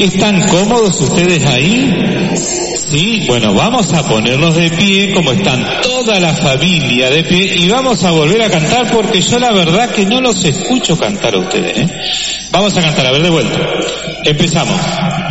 ¿Están cómodos ustedes ahí? Sí, bueno, vamos a ponernos de pie como están toda la familia de pie y vamos a volver a cantar porque yo la verdad que no los escucho cantar a ustedes, ¿eh? Vamos a cantar, a ver, de vuelta. Empezamos.